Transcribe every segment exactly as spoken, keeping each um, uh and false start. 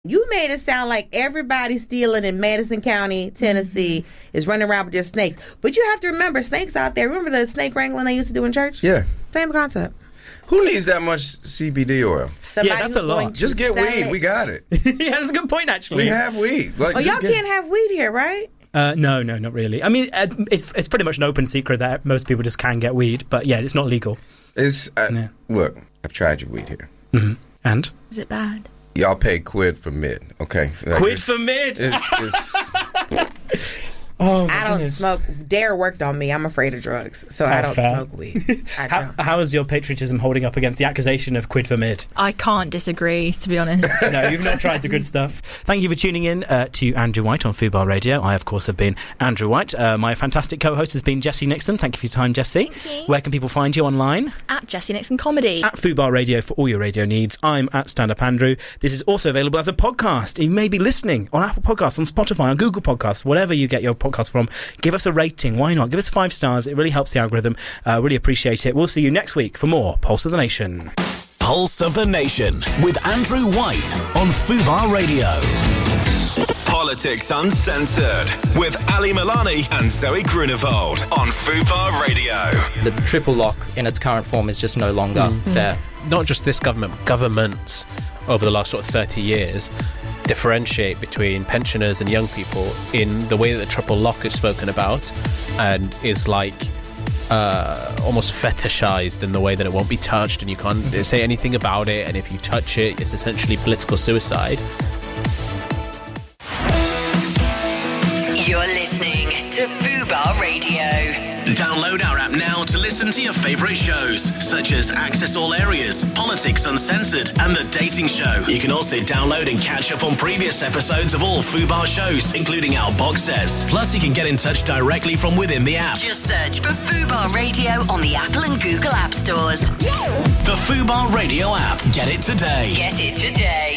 You made it sound like everybody stealing in Madison County, Tennessee, is running around with their snakes. But you have to remember, snakes out there. Remember the snake wrangling they used to do in church? Yeah. Same concept. Who needs that much C B D oil? Somebody yeah, that's a lot. Just get weed. it. We got it. Yeah, that's a good point, actually. We have weed. Like, Oh, y'all get... can't have weed here, right? Uh, no, no, not really. I mean, uh, it's it's pretty much an open secret that most people just can get weed, but yeah, it's not legal. It's uh, Yeah. Look, I've tried your weed here. Mm-hmm. And? Is it bad? Y'all pay quid for mid, okay? Like, Quid it's- for mid! It's, it's, Oh, my I don't goodness. smoke. Dare worked on me. I'm afraid of drugs, so I don't fair. smoke weed. I How, don't. how is your patriotism holding up against the accusation of quid for mid? I can't disagree, to be honest. No, you've not tried the good stuff. Thank you for tuning in uh, to Andrew White on Fubar Radio. I, of course, have been Andrew White. Uh, my fantastic co-host has been Jessie Nixon. Thank you for your time, Jessie. Thank you. Where can people find you online? At Jessie Nixon Comedy. At Fubar Radio for all your radio needs. I'm at Stand Up Andrew. This is also available as a podcast. You may be listening on Apple Podcasts, on Spotify, on Google Podcasts, whatever you get your podcast from. Give us a rating. Why not? Give us five stars. It really helps the algorithm. Uh, really appreciate it. We'll see you next week for more Pulse of the Nation. Pulse of the Nation with Andrew White on Fubar Radio. Politics Uncensored with Ali Milani and Zoe Grunewald on Fubar Radio. The triple lock in its current form is just no longer mm. fair. Not just this government, governments over the last sort of thirty years differentiate between pensioners and young people in the way that the triple lock is spoken about and is like uh, almost fetishized in the way that it won't be touched and you can't say anything about it, and if you touch it, it's essentially political suicide. You're listening to Fubar Radio. Download our app now to listen to your favourite shows, such as Access All Areas, Politics Uncensored, and The Dating Show. You can also download and catch up on previous episodes of all Fubar shows, including our box sets. Plus, you can get in touch directly from within the app. Just search for Fubar Radio on the Apple and Google App Stores. The Fubar Radio app. Get it today. Get it today.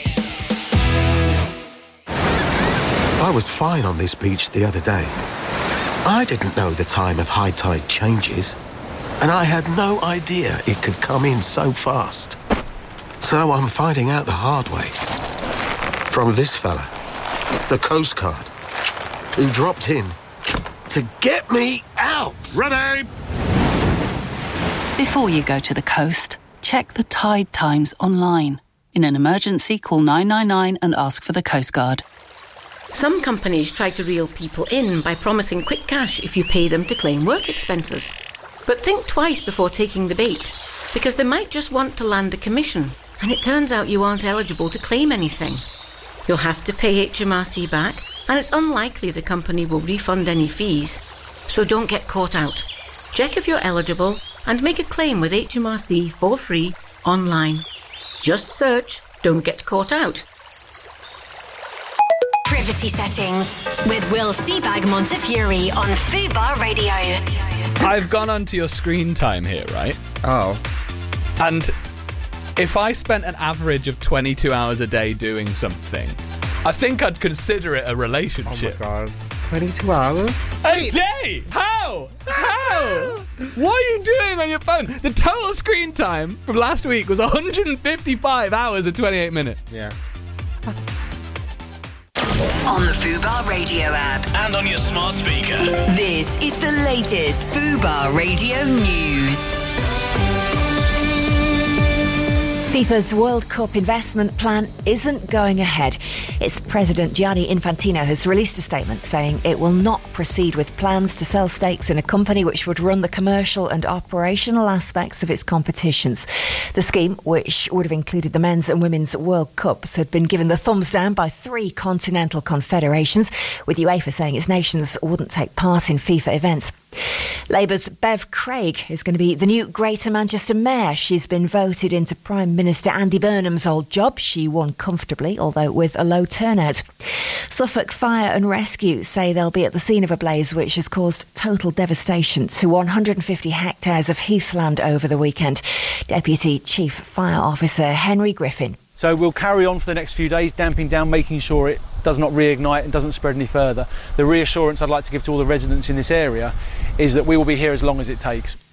I was fine on this beach the other day. I didn't know the time of high tide changes, and I had no idea it could come in so fast. So I'm finding out the hard way. From this fella, the Coast Guard, who dropped in to get me out. Ready! Before you go to the coast, check the tide times online. In an emergency, call nine nine nine and ask for the Coast Guard. Some companies try to reel people in by promising quick cash if you pay them to claim work expenses. But think twice before taking the bait, because they might just want to land a commission, and it turns out you aren't eligible to claim anything. You'll have to pay H M R C back, and it's unlikely the company will refund any fees. So don't get caught out. Check if you're eligible and make a claim with H M R C for free online. Just search "Don't Get Caught Out." Privacy settings with Will Sebag Montefiore on Fubar Radio. I've gone onto your screen time here, right? Oh. And if I spent an average of twenty-two hours a day doing something, I think I'd consider it a relationship. Oh my God. twenty-two hours? A day? How? How? What are you doing on your phone? The total screen time from last week was one hundred fifty-five hours and twenty-eight minutes. Yeah. On the Fubar Radio app. And on your smart speaker. This is the latest Fubar Radio news. FIFA's World Cup investment plan isn't going ahead. Its president Gianni Infantino has released a statement saying it will not proceed with plans to sell stakes in a company which would run the commercial and operational aspects of its competitions. The scheme, which would have included the men's and women's World Cups, had been given the thumbs down by three continental confederations, with UEFA saying its nations wouldn't take part in FIFA events. Labour's Bev Craig is going to be the new Greater Manchester Mayor. She's been voted into Prime Minister Andy Burnham's old job. She won comfortably, although with a low turnout. Suffolk Fire and Rescue say they'll be at the scene of a blaze which has caused total devastation to one hundred fifty hectares of heathland over the weekend. Deputy Chief Fire Officer Henry Griffin. So we'll carry on for the next few days, damping down, making sure it does not reignite and doesn't spread any further. The reassurance I'd like to give to all the residents in this area is that we will be here as long as it takes.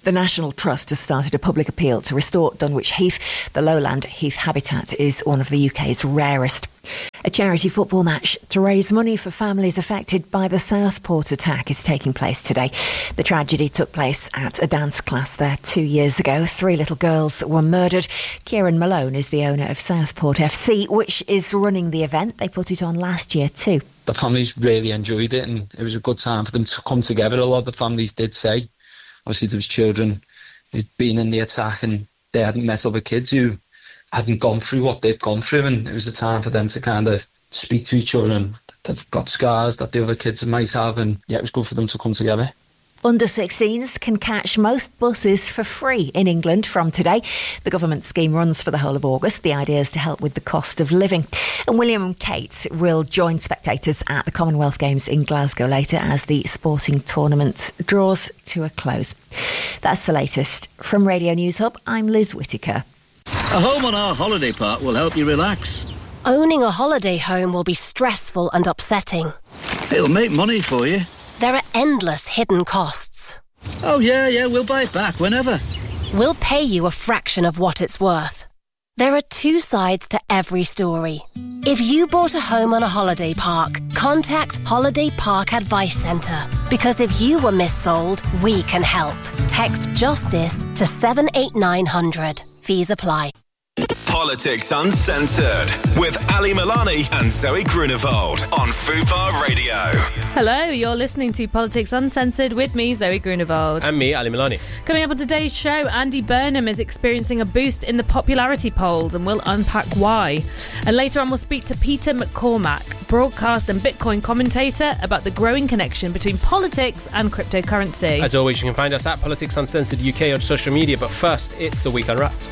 The National Trust has started a public appeal to restore Dunwich Heath. The lowland heath habitat is one of the U K's rarest. A charity football match to raise money for families affected by the Southport attack is taking place today. The tragedy took place at a dance class there two years ago. Three little girls were murdered. Kieran Malone is the owner of Southport F C, which is running the event. They put it on last year too. The families really enjoyed it, and it was a good time for them to come together. A lot of the families did say, obviously there was children who'd been in the attack and they hadn't met other kids who hadn't gone through what they'd gone through, and it was a time for them to kind of speak to each other, and they've got scars that the other kids might have, and yeah, it was good for them to come together. Under sixteens can catch most buses for free in England from today. The government scheme runs for the whole of August. The idea is to help with the cost of living. And William and Kate will join spectators at the Commonwealth Games in Glasgow later as the sporting tournament draws to a close. That's the latest. From Radio News Hub, I'm Liz Whittaker. A home on our holiday park will help you relax. Owning a holiday home will be stressful and upsetting. It'll make money for you. There are endless hidden costs. Oh, yeah, yeah, we'll buy it back whenever. We'll pay you a fraction of what it's worth. There are two sides to every story. If you bought a home on a holiday park, contact Holiday Park Advice Centre. Because if you were missold, we can help. Text JUSTICE to seven eight nine hundred. Fees apply. Politics Uncensored with Ali Milani and Zoe Grunewald on Fubar Radio. Hello, you're listening to Politics Uncensored with me, Zoe Grunewald. And me, Ali Milani. Coming up on today's show, Andy Burnham is experiencing a boost in the popularity polls and we'll unpack why. And later on we'll speak to Peter McCormack, broadcast and Bitcoin commentator, about the growing connection between politics and cryptocurrency. As always, you can find us at Politics Uncensored U K on social media, but first, it's the Week Unwrapped.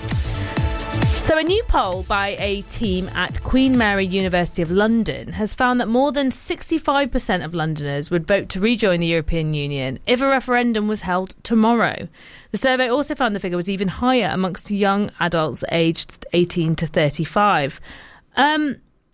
So a new poll by a team at Queen Mary University of London has found that more than sixty-five percent of Londoners would vote to rejoin the European Union if a referendum was held tomorrow. The survey also found the figure was even higher amongst young adults aged eighteen to thirty-five. Um,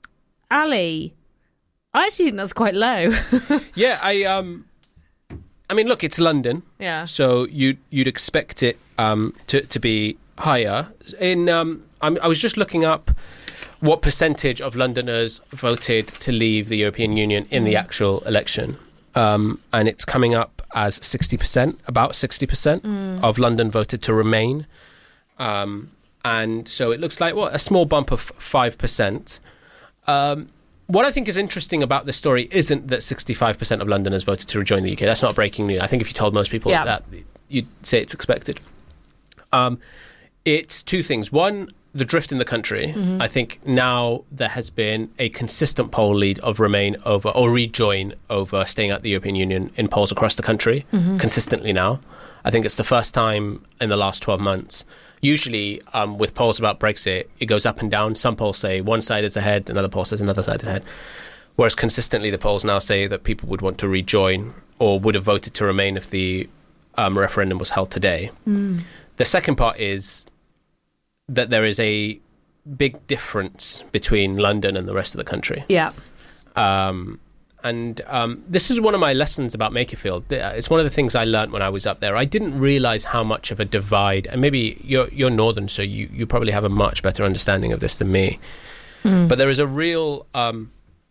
Ali, I actually think that's quite low. yeah, I um, I mean, look, it's London. Yeah. So you you'd expect it um to to be higher. In um, I'm, I was just looking up what percentage of Londoners voted to leave the European Union in the actual election, um, and it's coming up as sixty percent. About sixty percent Mm. of London voted to remain, um, and so it looks like what a small bump of five percent. Um, what I think is interesting about this story isn't that sixty-five percent of Londoners voted to rejoin the U K. That's not breaking news. I think if you told most people Yeah. that, you'd say it's expected. Um, it's two things. One, the drift in the country. Mhm. I think now there has been a consistent poll lead of remain over or rejoin over staying at the European Union in polls across the country Mhm. consistently now. I think it's the first time in the last twelve months. Usually um, with polls about Brexit, it goes up and down. Some polls say one side is ahead, another poll says another side is ahead. Whereas consistently the polls now say that people would want to rejoin or would have voted to remain if the um, referendum was held today. Mm. The second part is that there is a big difference between London and the rest of the country. Yeah. Um, and um, this is one of my lessons about Makerfield. It's one of the things I learnt when I was up there. I didn't realise how much of a divide, and maybe you're, you're northern, so you, you probably have a much better understanding of this than me. Mm. But there is a real um,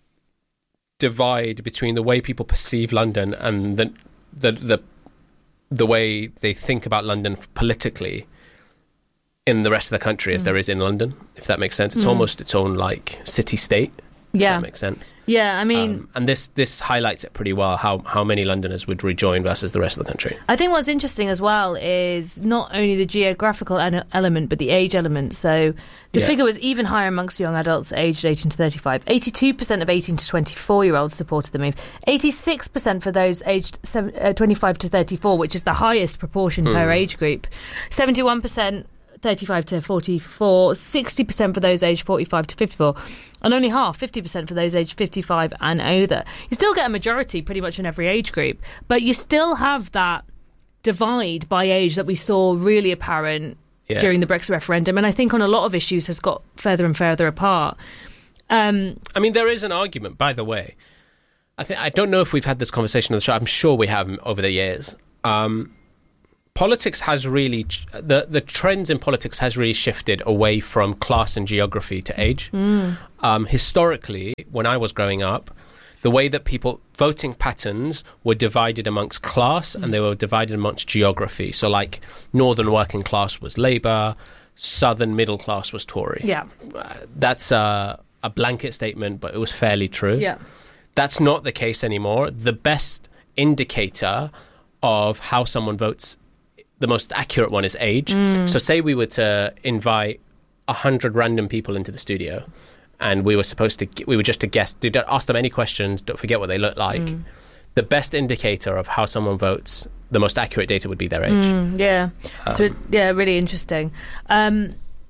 divide between the way people perceive London and the the the, the way they think about London politically in the rest of the country as Mm. there is in London, if that makes sense. It's Mm. almost its own, like, city-state, if Yeah. that makes sense. Yeah, I mean... Um, and this this highlights it pretty well, how, how many Londoners would rejoin versus the rest of the country. I think what's interesting as well is not only the geographical an- element, but the age element. So the Yeah. figure was even higher amongst young adults aged eighteen to thirty-five. eighty-two percent of eighteen to twenty-four-year-olds supported the move. eighty-six percent for those aged seven, uh, twenty-five to thirty-four, which is the highest proportion per Mm. age group. seventy-one percent thirty-five to forty-four, sixty percent for those aged forty-five to fifty-four, and only half, fifty percent for those aged fifty-five and older. You still get a majority pretty much in every age group, but you still have that divide by age that we saw really apparent Yeah. during the Brexit referendum, and I think on a lot of issues has got further and further apart. Um, I mean, there is an argument, by the way. I think I don't know if we've had this conversation on the show. I'm sure we have over the years. Um, politics has really the the trends in politics has really shifted away from class and geography to age. Mm. Um, historically, when I was growing up, the way that people voting patterns were divided amongst class and they were divided amongst geography. So, like, northern working class was Labour, southern middle class was Tory. Yeah, uh, that's a, a blanket statement, but it was fairly true. Yeah, that's not the case anymore. The best indicator of how someone votes, the most accurate one, is age. Mm. So say we were to invite a hundred random people into the studio and we were supposed to, we were just to guess, don't ask them any questions, don't forget what they look like. Mm. The best indicator of how someone votes, the most accurate data would be their age. Mm, yeah. Um, so, yeah, really interesting. Um,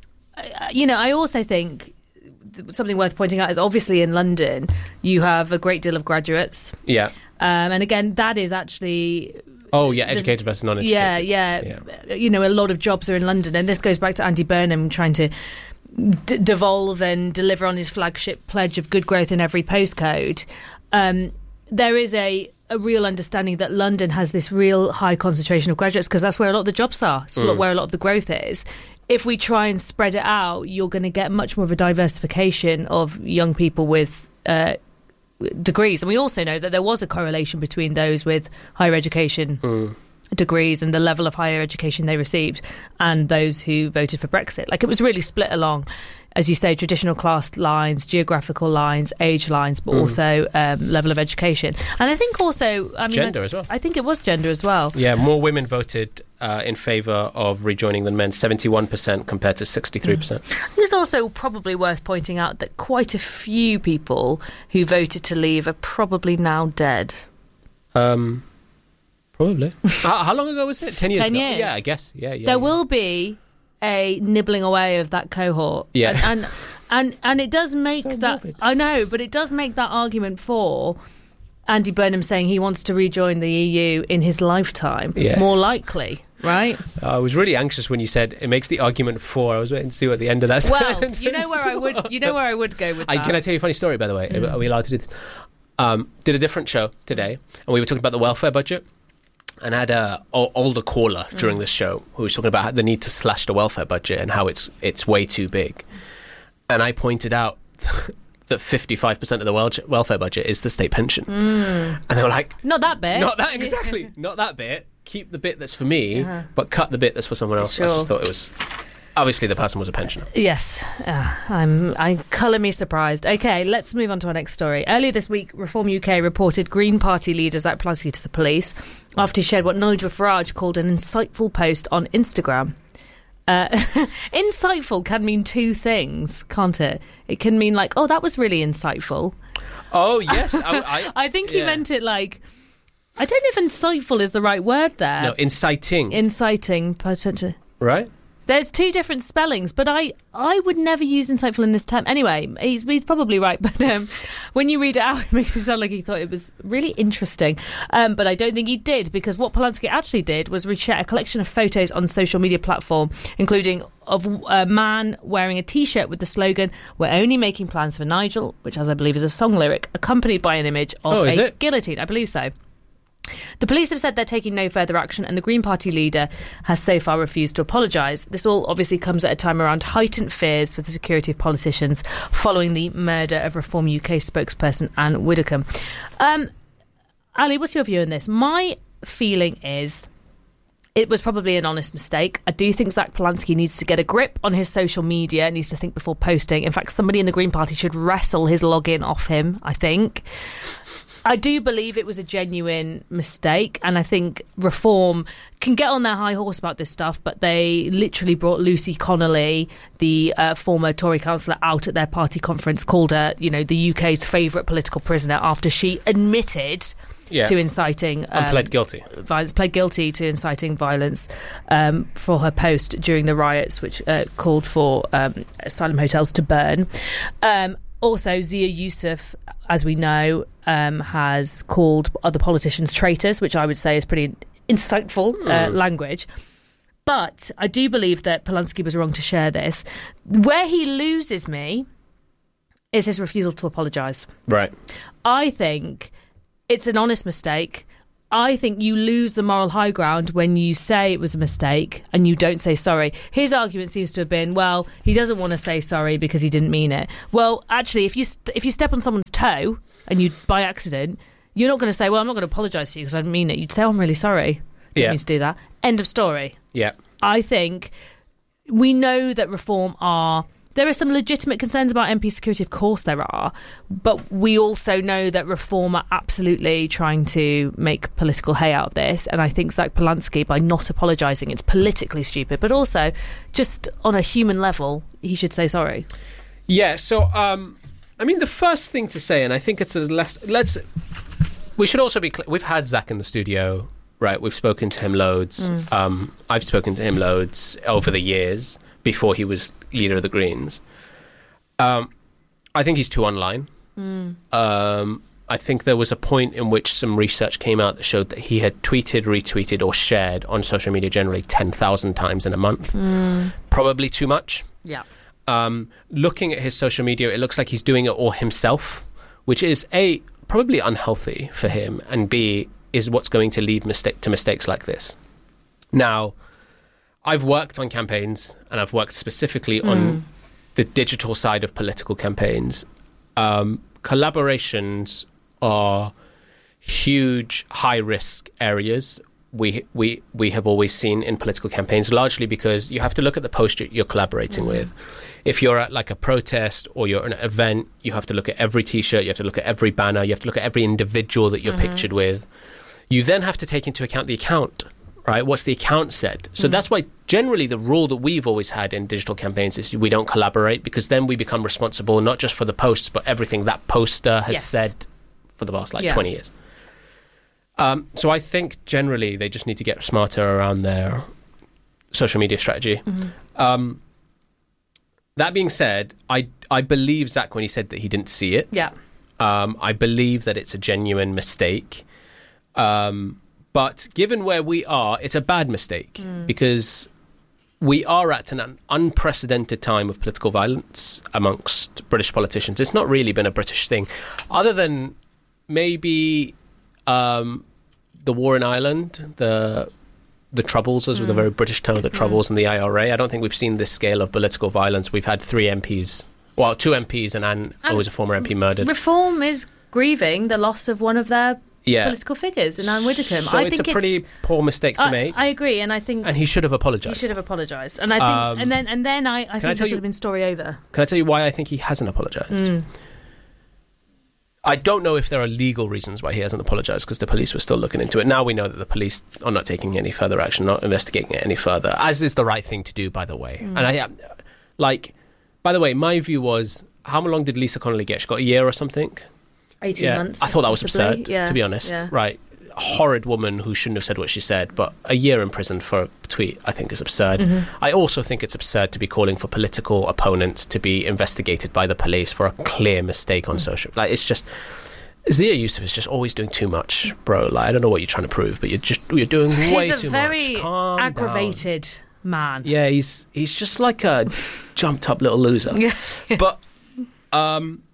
you know, I also think something worth pointing out is obviously in London, you have a great deal of graduates. Yeah. Um, and again, that is actually... Oh, yeah, educated versus non-educated. Yeah, yeah, yeah. You know, a lot of jobs are in London. And this goes back to Andy Burnham trying to d- devolve and deliver on his flagship pledge of good growth in every postcode. Um, there is a, a real understanding that London has this real high concentration of graduates because that's where a lot of the jobs are. It's mm. where a lot of the growth is. If we try and spread it out, you're going to get much more of a diversification of young people with uh, degrees. And we also know that there was a correlation between those with higher education mm. degrees and the level of higher education they received and those who voted for Brexit. Like, it was really split along, as you say, traditional class lines, geographical lines, age lines, but mm. also um, level of education. And I think also... I mean, gender I, as well. I think it was gender as well. Yeah, more women voted uh, in favour of rejoining than men, seventy-one percent compared to sixty-three percent. Mm. I think it's also probably worth pointing out that quite a few people who voted to leave are probably now dead. Um, probably. how, how long ago was it? Ten years Ten ago? years. Yeah, I guess. Yeah, yeah. There yeah. will be a nibbling away of that cohort. Yeah. And and, and, and it does make So that... morbid. I know, but it does make that argument for Andy Burnham saying he wants to rejoin the E U in his lifetime Yeah. more likely, right? I was really anxious when you said it makes the argument for. I was waiting to see what the end of that Well, sentence you know where I would you know where I would go with I, that. can I tell you a funny story, by the way? Mm. Are we allowed to do this? Um, did a different show today, and we were talking about the welfare budget. And I had a o- older caller during Mm. this show who was talking about the need to slash the welfare budget and how it's it's way too big. And I pointed out that fifty-five percent of the wel- welfare budget is the state pension. Mm. And they were like, Not that bit. not that, exactly, not that bit. Keep the bit that's for me, Uh-huh. but cut the bit that's for someone else. I Sure. just thought it was... Obviously, the person was a pensioner. Yes, uh, I'm. I'm colour me surprised. Okay, let's move on to our next story. Earlier this week, Reform U K reported Green Party leader Zach Pulaski to the police after he shared what Nigel Farage called an insightful post on Instagram. Uh, insightful can mean two things, can't it? It can mean like, oh, that was really insightful. Oh yes, I, I, I think he yeah. meant it like. I don't know if insightful is the right word there. No, inciting. Inciting, potentially. Right? There's two different spellings, but I, I would never use insightful in this term. Anyway, he's, he's probably right, but um, when you read it out, it makes it sound like he thought it was really interesting. Um, but I don't think he did, because what Polanski actually did was reshare a collection of photos on social media platform, including of a man wearing a T-shirt with the slogan, "We're only making plans for Nigel," which, as I believe, is a song lyric, accompanied by an image of Oh, is a it? guillotine. I believe so. The police have said they're taking no further action, and the Green Party leader has so far refused to apologise. This all obviously comes at a time around heightened fears for the security of politicians following the murder of Reform U K spokesperson Anne Widdecombe. Um, Ali, what's your view on this? My feeling is it was probably an honest mistake. I do think Zach Pulaski needs to get a grip on his social media, needs to think before posting. In fact, somebody in the Green Party should wrestle his login off him, I think. I do believe it was a genuine mistake, and I think Reform can get on their high horse about this stuff, but they literally brought Lucy Connolly, the uh, former Tory councillor, out at their party conference, called her, you know, the U K's favourite political prisoner after she admitted Yeah. to inciting... And pled guilty. Violence, pled guilty to inciting violence um, for her post during the riots, which uh, called for um, asylum hotels to burn. Um, also, Zia Youssef, as we know, um, has called other politicians traitors, which I would say is pretty insightful uh, Mm. language. But I do believe that Polanski was wrong to share this. Where he loses me is his refusal to apologise. Right. I think it's an honest mistake. I think you lose the moral high ground when you say it was a mistake and you don't say sorry. His argument seems to have been, well, he doesn't want to say sorry because he didn't mean it. Well, actually, if you st- if you step on someone's toe and you by accident, you're not going to say, well, I'm not going to apologise to you because I didn't mean it. You'd say, oh, I'm really sorry. Didn't Yeah. mean to do that. End of story. Yeah. I think we know that reform are... There are some legitimate concerns about M P security, of course there are, but we also know that Reform are absolutely trying to make political hay out of this, and I think Zach Polanski, by not apologising, it's politically stupid, but also, just on a human level, he should say sorry. Yeah, so, um, I mean, the first thing to say, and I think it's a less... Let's... We should also be clear, we've had Zach in the studio, right? We've spoken to him loads. Mm. Um, I've spoken to him loads over the years, before he was leader of the Greens. Um, I think he's too online. Mm. Um, I think there was a point in which some research came out that showed that he had tweeted, retweeted, or shared on social media generally ten thousand times in a month. Mm. Probably too much. Yeah. Um, looking at his social media, it looks like he's doing it all himself, which is A, probably unhealthy for him, and B, is what's going to lead mistake to mistakes like this. Now, I've worked on campaigns, and I've worked specifically Mm. on the digital side of political campaigns. Um, collaborations are huge, high-risk areas we we we have always seen in political campaigns, largely because you have to look at the post you're collaborating Mm-hmm. with. If you're at like a protest or you're at an event, you have to look at every T-shirt, you have to look at every banner, you have to look at every individual that you're Mhm. pictured with. You then have to take into account the account. Right, what's the account said? So Mm. that's why generally the rule that we've always had in digital campaigns is we don't collaborate, because then we become responsible not just for the posts but everything that poster has Yes. said for the last like Yeah. twenty years. Um, so I think generally they just need to get smarter around their social media strategy. Mhm. Um, that being said, I I believe Zach when he said that he didn't see it. Yeah. Um, I believe that it's a genuine mistake. Um, but given where we are, it's a bad mistake Mm. because we are at an unprecedented time of political violence amongst British politicians. It's not really been a British thing, other than maybe um, the war in Ireland, the the Troubles, as with a Mm. very British tone, the Mm. Troubles and the I R A. I don't think we've seen this scale of political violence. We've had three M Ps, well, two M Ps and Anne, who And was a former M P, murdered. Reform is grieving the loss of one of their Yeah. political figures in Anne Widdecombe. So I it's think a pretty it's, poor mistake to I, make. I agree, and I think And he should have he apologised. should have apologised. And I think, Um, and then, and then I, I can I think tell this would you- have been story over. Can I tell you why I think he hasn't apologised? Mm. I don't know if there are legal reasons why he hasn't apologised, because the police were still looking into it. Now we know that the police are not taking any further action, not investigating it any further, as is the right thing to do, by the way. Mm. And I, like, by the way, my view was, how long did Lisa Connolly get? She got a year or something? Eighteen Yeah. months. I thought that was possibly. absurd, Yeah. to be honest. Yeah. Right. A horrid woman who shouldn't have said what she said, but a year in prison for a tweet, I think, is absurd. Mhm. I also think it's absurd to be calling for political opponents to be investigated by the police for a clear mistake on Mm. social. Like, it's just... Zia Yusuf is just always doing too much, bro. Like, I don't know what you're trying to prove, but you're just you're doing way He's a too very much. Calm down. aggravated man. Yeah, he's he's just like a jumped up little loser. Yeah. But um,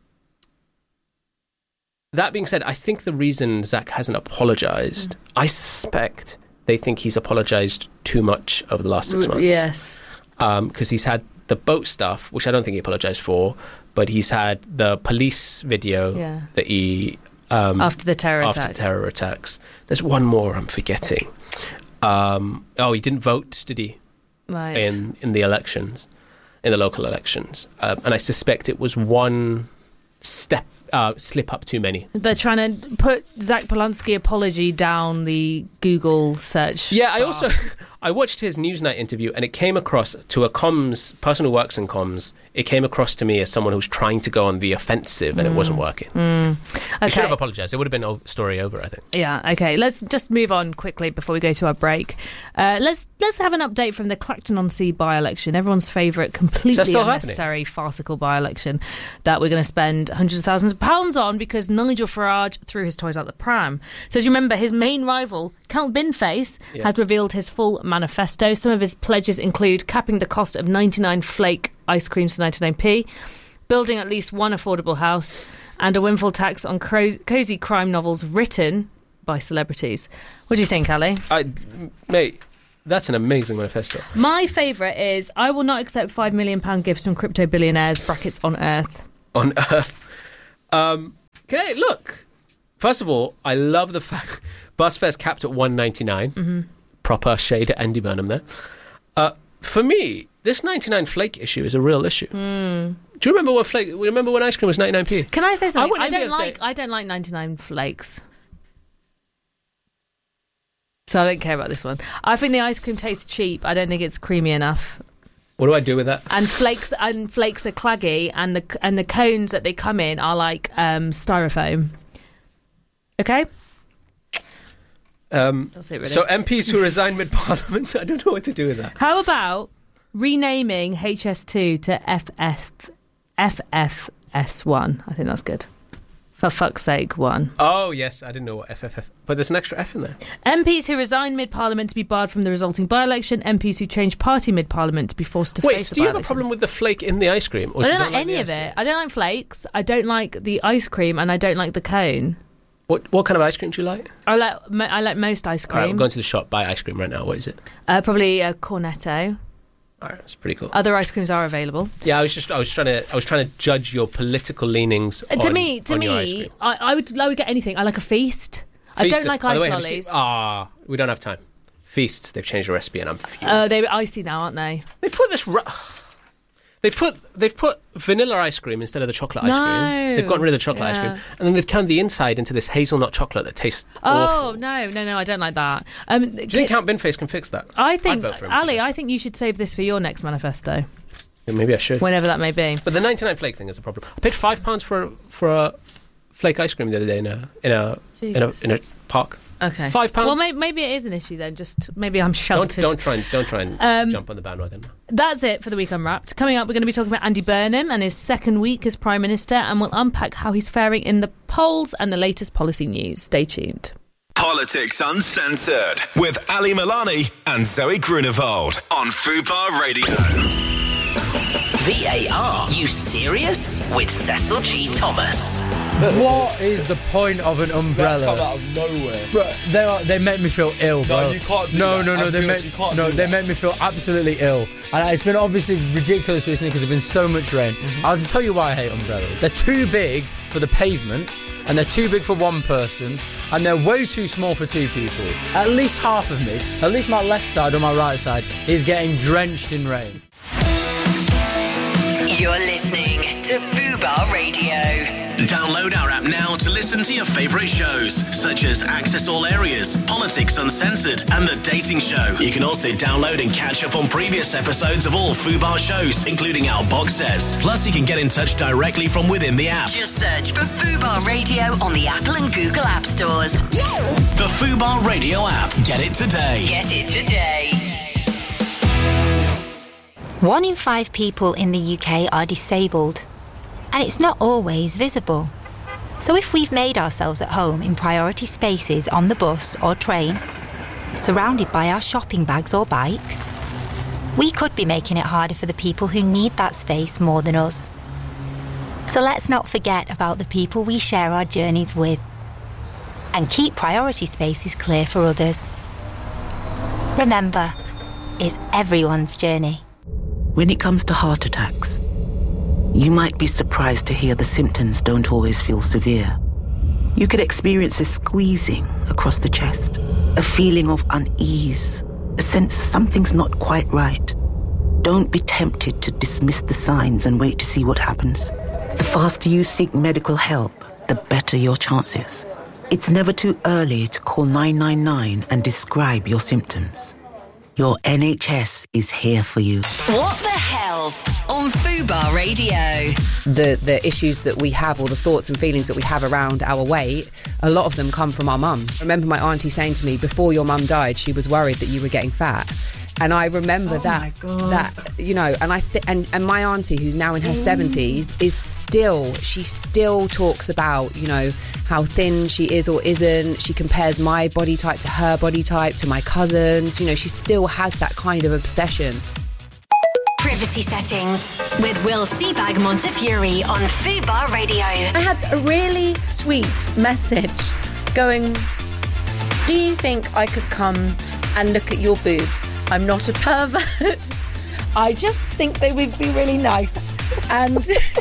that being said, I think the reason Zach hasn't apologised, I suspect they think he's apologised too much over the last six months. Yes. Because he's had the boat stuff, which I don't think he apologised for, but he's had the police video Yeah. that he... Um, After the terror after attack. terror attacks. There's one more I'm forgetting. Um, oh, he didn't vote, did he? Right. In, in the elections, in the local elections. Uh, and I suspect it was one step, uh, slip up too many. They're trying to put Zach Polanski apology down the Google search. Yeah, I bar. also I watched his Newsnight interview, and it came across to a comms person who works in comms. It came across to me as someone who's trying to go on the offensive, and Mm. it wasn't working. Mm. He should Okay. have apologised. It would have been a story over, I think. Yeah, okay. Let's just move on quickly before we go to our break. Uh, let's let's have an update from the Clacton-on-Sea by-election, everyone's favourite, completely still unnecessary, farcical by-election that we're going to spend hundreds of thousands of pounds on because Nigel Farage threw his toys out the pram. So as you remember, his main rival, Count Binface, Yeah. has revealed his full manifesto. Some of his pledges include capping the cost of ninety-nine flake ice creams to ninety-nine p, building at least one affordable house, and a windfall tax on cro- cosy crime novels written by celebrities. What do you think, Ali? I, mate, that's an amazing manifesto. My favourite is I will not accept five million pound gifts from crypto billionaires, brackets on Earth. On Earth. Um, okay, look. First of all, I love the fact bus fares capped at one ninety-nine. Mm-hmm. Proper shade at Andy Burnham there. Uh, for me, this ninety-nine flake issue is a real issue. Mm. Do you remember when flake? Remember when ice cream was ninety-nine p? Can I say something? I, I don't like. Day. I don't like ninety-nine flakes. So I don't care about this one. I think the ice cream tastes cheap. I don't think it's creamy enough. What do I do with that? And flakes and flakes are claggy, and the and the cones that they come in are like um, styrofoam. Okay. Um, That's it, really. So M Ps who resign mid-parliament, I don't know what to do with that. How about renaming H S two to F F F F S one? I think that's good. For fuck's sake, one. Oh, yes, I didn't know what F F F... But there's an extra F in there. M Ps who resign mid-parliament to be barred from the resulting by-election. M Ps who change party mid-parliament to be forced to Wait, face so a do you have a by-election. problem with the flake in the ice cream? Or I do don't you like like any the of ice it. I don't like flakes. I don't like the ice cream, and I don't like the cone. What what kind of ice cream do you like? I like mo- I like most ice All right, cream. I'm going to the shop, buy ice cream right now. What is it? uh, probably a cornetto. All right, that's pretty cool. Other ice creams are available. Yeah, I was just I was trying to I was trying to judge your political leanings. Uh, to on- me, to on your ice me, cream. I, I would I would get anything. I like a feast. I Feast- don't like by the ice way, have you seen- lollies. Ah, we don't have time. Feast. They've changed the recipe, and I'm. Oh, they're icy now, aren't they? They've put this. Ru- they've put they've put vanilla ice cream instead of the chocolate ice No. cream. They've gotten rid of the chocolate ice Yeah. cream, and then they've turned the inside into this hazelnut chocolate that tastes awful. Oh no, no, no! I don't like that. Um, Do you think Count Binface can fix that? I I'd think vote for him. Ali, I think you should save this for your next manifesto, Yeah, maybe I should. whenever that may be. But the ninety-nine flake thing is a problem. I paid five pounds for for a flake ice cream the other day in a in a in a, Jesus. in a park. Okay, Five pounds. Well, may- maybe it is an issue then. Just maybe I'm Don't sheltered. don't try and don't try and Um, jump on the bandwagon. That's it for the Week Unwrapped. Coming up, we're going to be talking about Andy Burnham and his second week as Prime Minister, and we'll unpack how he's faring in the polls and the latest policy news. Stay tuned. Politics Uncensored with Ali Milani and Zoe Grunewald on Fubar Radio. V A R, you serious? With Cecil G. Thomas. What is the point of an umbrella? That come out of nowhere. Bro, they are, they make me feel ill, bro. No, you can't do no, that. No, no, I'm they honest, make you can't no, do they that. make me feel absolutely ill. And it's been obviously ridiculous recently because there's been so much rain. Mm-hmm. I'll tell you why I hate umbrellas. They're too big for the pavement, and they're too big for one person, and they're way too small for two people. At least half of me, at least my left side or my right side, is getting drenched in rain. You're listening to Fubar Radio. Download our app now to listen to your favourite shows, such as Access All Areas, Politics Uncensored, and The Dating Show. You can also download and catch up on previous episodes of all Fubar shows, including our box sets. Plus, you can get in touch directly from within the app. Just search for Fubar Radio on the Apple and Google App Stores. The Fubar Radio app. Get it today. Get it today. One in five people in the U K are disabled, and it's not always visible. So if we've made ourselves at home in priority spaces on the bus or train, surrounded by our shopping bags or bikes, we could be making it harder for the people who need that space more than us. So let's not forget about the people we share our journeys with, and keep priority spaces clear for others. Remember, it's everyone's journey. When it comes to heart attacks, you might be surprised to hear the symptoms don't always feel severe. You could experience a squeezing across the chest, a feeling of unease, a sense something's not quite right. Don't be tempted to dismiss the signs and wait to see what happens. The faster you seek medical help, the better your chances. It's never too early to call nine nine nine and describe your symptoms. Your N H S is here for you. What the Health on Fubar Radio. The the issues that we have, or the thoughts and feelings that we have around our weight, a lot of them come from our mums. I remember my auntie saying to me, before your mum died, she was worried that you were getting fat. And I remember Oh that, my God. that you know, and I th- and and my auntie, who's now in her seventies, is still she still talks about, you know, how thin she is or isn't. She compares my body type to her body type, to my cousins. You know, she still has that kind of obsession. Privacy settings with Will Seabag Montefiore on Fubar Radio. I had a really sweet message going Do you think I could come and look at your boobs? I'm not a pervert. I just think they would be really nice. And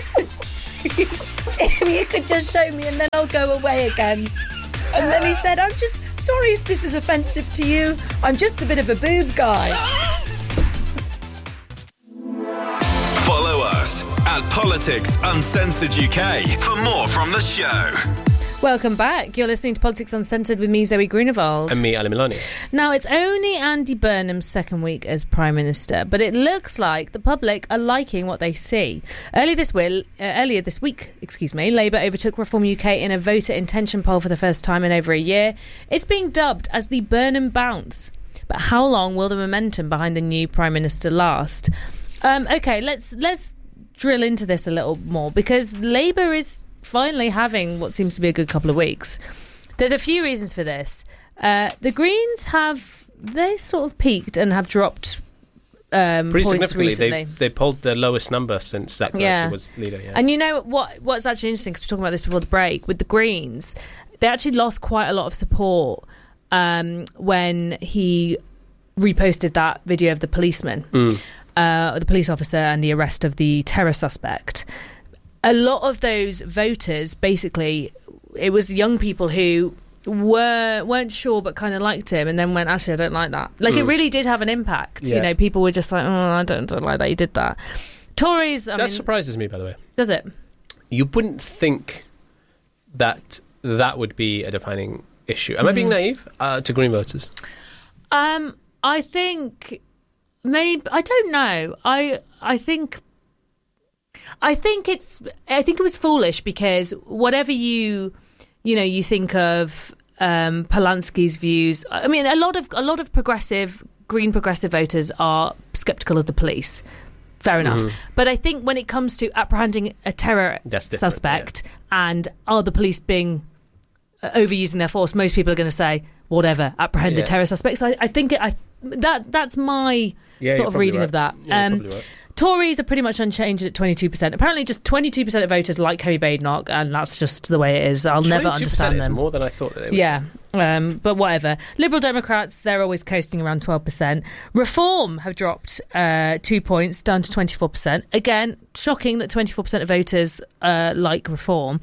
if you could just show me and then I'll go away again. And then he said, I'm just sorry if this is offensive to you. I'm just a bit of a boob guy. Follow us at Politics Uncensored U K for more from the show. Welcome back. You're listening to Politics Uncensored with me, Zoe Grunewald. And me, Ali Milani. Now, it's only Andy Burnham's second week as Prime Minister, but it looks like the public are liking what they see. Earlier this, will, uh, earlier this week, excuse me, Labour overtook Reform U K in a voter intention poll for the first time in over a year. It's being dubbed as the Burnham bounce. But how long will the momentum behind the new Prime Minister last? Um, OK, let's let's drill into this a little more, because Labour is finally having what seems to be a good couple of weeks. There's a few reasons for this. Uh, the Greens have, they sort of peaked and have dropped um, Pretty points significantly. recently. They, they pulled their lowest number since Zach Glasgow Yeah. was leader. Yeah. And you know what? What's actually interesting, because we were talking about this before the break, with the Greens, they actually lost quite a lot of support um, when he reposted that video of the policeman, Mm. uh, the police officer, and the arrest of the terror suspect. A lot of those voters, basically, it was young people who were weren't sure but kind of liked him, and then went, actually, I don't like that. Like, it Mm. really did have an impact. Yeah. You know, people were just like, oh, I don't, don't like that you did that. Tories, I that mean, surprises me, by the way. does it? You wouldn't think that that would be a defining issue. Am I being Mm. naive uh, to Green voters? Um, I think maybe I don't know. I I think I think it's I think it was foolish, because whatever you you know you think of um, Polanski's views. I mean, a lot of a lot of progressive Green progressive voters are sceptical of the police. Fair enough. Mhm. But I think when it comes to apprehending a terror That's different, suspect and are the police being uh, overusing their force, most people are going to say, whatever, apprehend the Yeah. terror suspects. So I, I think it, I that that's my Yeah, sort you're of probably reading right. of that. Yeah, you're Um, probably right. Tories are pretty much unchanged at twenty-two percent. Apparently just twenty-two percent of voters like Kerry Badenoch, and that's just the way it is. I'll never twenty-two percent understand is them. more than I thought that they would. Yeah, um, but whatever. Liberal Democrats, they're always coasting around twelve percent. Reform have dropped uh, two points, down to twenty-four percent. Again, shocking that twenty-four percent of voters uh, like Reform,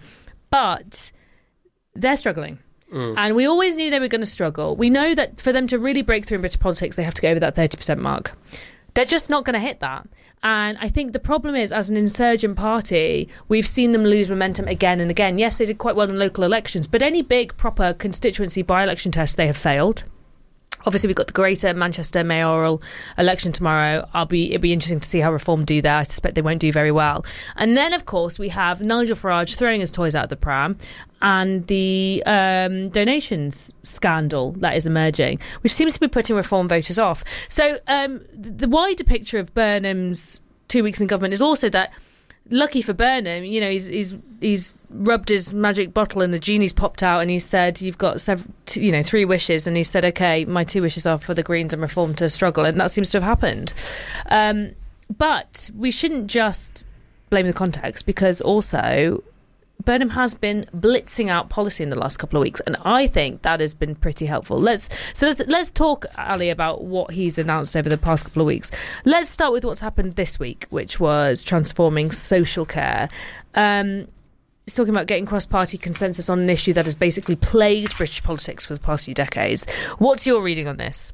but they're struggling. Mm. And we always knew they were going to struggle. We know that for them to really break through in British politics, they have to go over that thirty percent mark. They're just not going to hit that. And I think the problem is, as an insurgent party, we've seen them lose momentum again and again. Yes, they did quite well in local elections, but any big, proper constituency by-election test, they have failed. Obviously, we've got the Greater Manchester mayoral election tomorrow. I'll be it'll be interesting to see how Reform do there. I suspect they won't do very well. And then, of course, we have Nigel Farage throwing his toys out of the pram, and the um, donations scandal that is emerging, which seems to be putting Reform voters off. So um, the wider picture of Burnham's two weeks in government is also that, lucky for Burnham, you know, he's he's he's rubbed his magic bottle and the genie's popped out, and he said, "You've got sev- t- you know three wishes," and he said, "Okay, my two wishes are for the Greens and Reform to struggle," and that seems to have happened. Um, but we shouldn't just blame the context, because also Burnham has been blitzing out policy in the last couple of weeks, and I think that has been pretty helpful. Let's so let's let's talk, Ali, about what he's announced over the past couple of weeks. Let's start with what's happened this week, which was transforming social care. Um, he's talking about getting cross-party consensus on an issue that has basically plagued British politics for the past few decades. What's your reading on this?